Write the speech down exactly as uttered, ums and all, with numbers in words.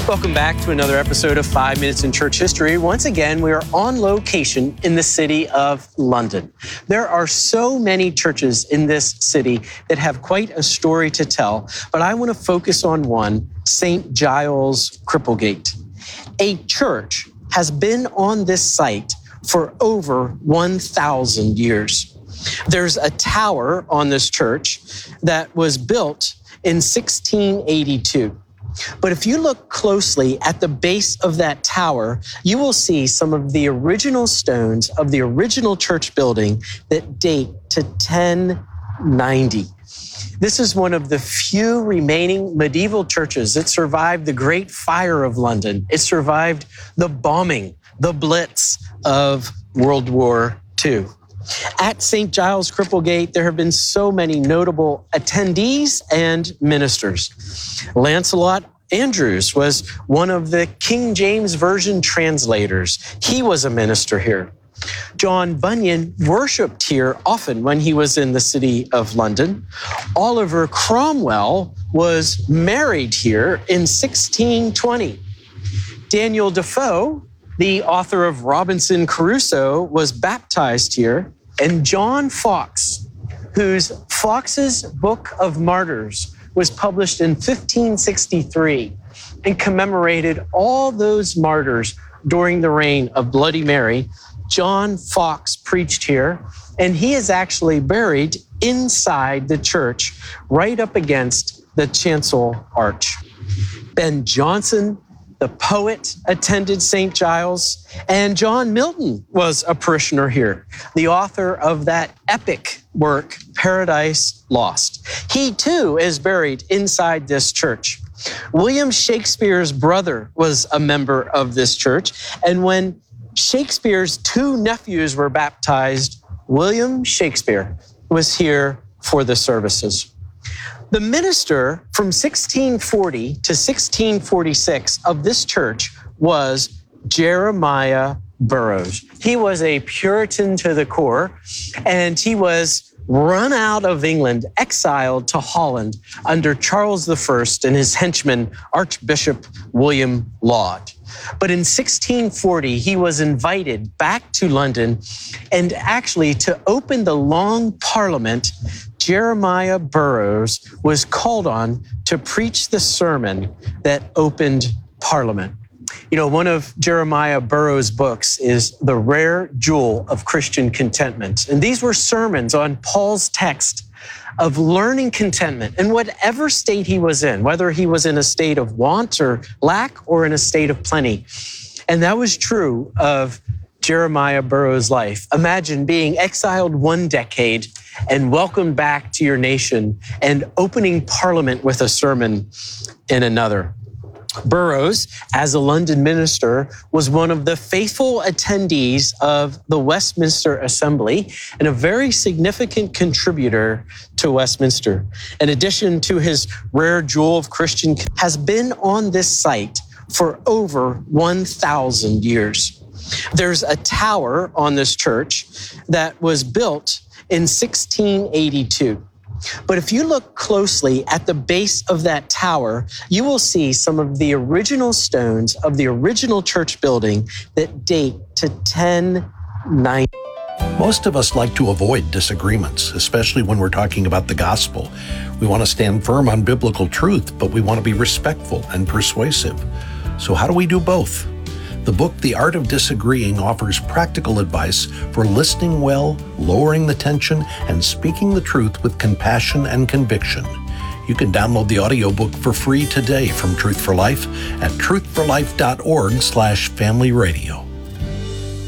Welcome back to another episode of Five Minutes in Church History. Once again, we are on location in the city of London. There are so many churches in this city that have quite a story to tell, but I want to focus on one, Saint Giles Cripplegate. A church has been on this site for over one thousand years. There's a tower on this church that was built in sixteen eighty-two. But if you look closely at the base of that tower, you will see some of the original stones of the original church building that date to ten ninety. This is one of the few remaining medieval churches that survived the Great Fire of London. It survived the bombing, the Blitz of World War Two. At Saint Giles Cripplegate, there have been so many notable attendees and ministers. Lancelot Andrewes was one of the King James Version translators. He was a minister here. John Bunyan worshiped here often when he was in the city of London. Oliver Cromwell was married here in sixteen twenty. Daniel Defoe, the author of Robinson Crusoe, was baptized here. And John Foxe, whose Foxe's Book of Martyrs was published in fifteen sixty-three and commemorated all those martyrs during the reign of Bloody Mary, John Foxe preached here, and he is actually buried inside the church, right up against the chancel arch. Ben Jonson, the poet, attended Saint Giles, and John Milton was a parishioner here, the author of that epic work, Paradise Lost. He too is buried inside this church. William Shakespeare's brother was a member of this church, and when Shakespeare's two nephews were baptized, William Shakespeare was here for the services. The minister from sixteen forty to sixteen forty-six of this church was Jeremiah Burroughs. He was a Puritan to the core, and he was run out of England, exiled to Holland under Charles the First and his henchman, Archbishop William Laud. But in sixteen forty, he was invited back to London, and actually to open the Long Parliament, Jeremiah Burroughs was called on to preach the sermon that opened Parliament. You know, one of Jeremiah Burroughs' books is The Rare Jewel of Christian Contentment. And these were sermons on Paul's text of learning contentment in whatever state he was in, whether he was in a state of want or lack or in a state of plenty. And that was true of Jeremiah Burroughs' life. Imagine being exiled one decade and welcomed back to your nation and opening Parliament with a sermon in another. Burroughs, as a London minister, was one of the faithful attendees of the Westminster Assembly and a very significant contributor to Westminster. In addition to his rare jewel of Christian, has been on this site for over one thousand years. There's a tower on this church that was built in sixteen eighty-two. But if you look closely at the base of that tower, you will see some of the original stones of the original church building that date to ten ninety. Most of us like to avoid disagreements, especially when we're talking about the gospel. We want to stand firm on biblical truth, but we want to be respectful and persuasive. So how do we do both? The book, The Art of Disagreeing, offers practical advice for listening well, lowering the tension, and speaking the truth with compassion and conviction. You can download the audiobook for free today from Truth for Life at truth for life dot org slash family radio.